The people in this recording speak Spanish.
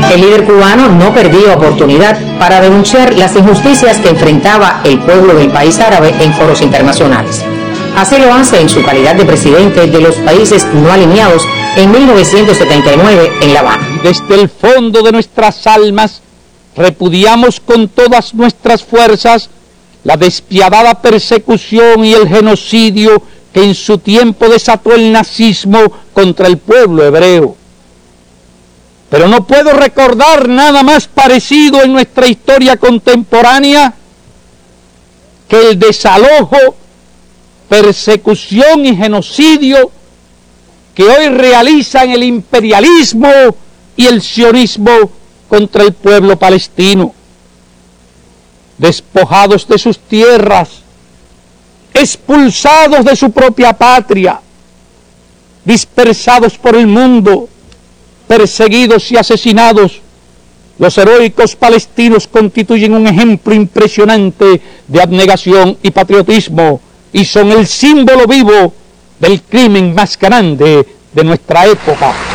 El líder cubano no perdió oportunidad para denunciar las injusticias que enfrentaba el pueblo del país árabe en foros internacionales. Así lo hace en su calidad de presidente de los países no alineados en 1979 en La Habana. Desde el fondo de nuestras almas repudiamos con todas nuestras fuerzas la despiadada persecución y el genocidio que en su tiempo desató el nazismo contra el pueblo hebreo. Pero no puedo recordar nada más parecido en nuestra historia contemporánea que el desalojo, persecución y genocidio que hoy realizan el imperialismo y el sionismo contra el pueblo palestino. Despojados de sus tierras, expulsados de su propia patria, dispersados por el mundo, perseguidos y asesinados, los heroicos palestinos constituyen un ejemplo impresionante de abnegación y patriotismo y son el símbolo vivo del crimen más grande de nuestra época.